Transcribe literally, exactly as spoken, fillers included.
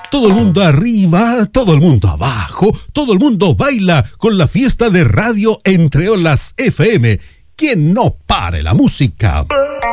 todo el mundo arriba, todo el mundo abajo, todo el mundo baila con la fiesta de radio Entre Olas F M. ¡Que no pare la música!